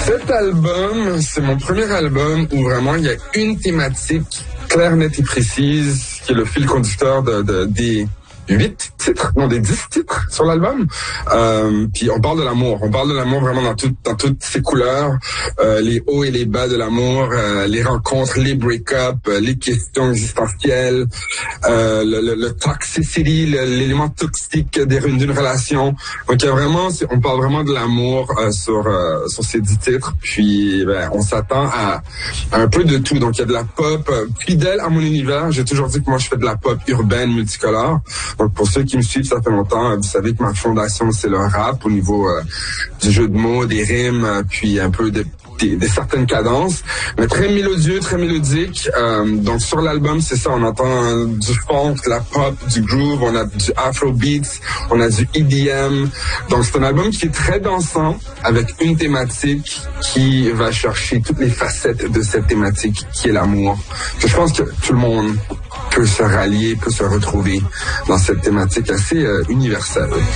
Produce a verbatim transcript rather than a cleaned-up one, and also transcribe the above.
Cet album, c'est mon premier album où vraiment il y a une thématique claire, nette et précise qui est le fil conducteur de, de, des huit titres, non des dix titres sur l'album. Euh, puis on parle de l'amour, on parle de l'amour vraiment dans, tout, dans toutes ses couleurs, euh, les hauts et les bas de l'amour, euh, les rencontres, les break-ups, euh, les questions existentielles, euh, le, le, le toxicity, le, l'élément toxique des, d'une relation. Donc il y a vraiment, on parle vraiment de l'amour euh, sur euh, sur ces dix titres. Puis ben, on s'attend à, à un peu de tout. Donc il y a de la pop euh, fidèle à mon univers. J'ai toujours dit que moi je fais de la pop urbaine multicolore. Donc pour ceux qui me suivent, ça fait longtemps, vous savez que ma fondation, c'est le rap au niveau euh, du jeu de mots, des rimes, euh, puis un peu de, de, de certaines cadences, mais très mélodieux, très mélodique. Euh, donc sur l'album, c'est ça, on entend du funk, de la pop, du groove, on a du afrobeats, on a du E D M. Donc c'est un album qui est très dansant, avec une thématique qui va chercher toutes les facettes de cette thématique qui est l'amour. Je pense que tout le monde peut se rallier, peut se retrouver dans cette thématique assez euh, universelle.